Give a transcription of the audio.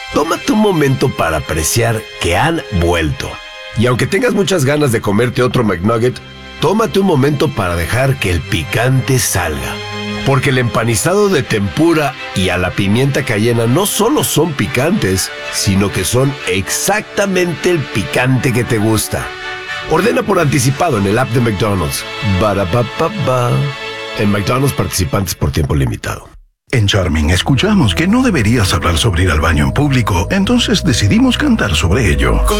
tómate un momento para apreciar que han vuelto. Y aunque tengas muchas ganas de comerte otro McNugget, tómate un momento para dejar que el picante salga. Porque el empanizado de tempura y a la pimienta cayena no solo son picantes, sino que son exactamente el picante que te gusta. Ordena por anticipado en el app de McDonald's. Ba-da-ba-ba-ba. En McDonald's, participantes por tiempo limitado. En Charming escuchamos que no deberías hablar sobre ir al baño en público, entonces decidimos cantar sobre ello.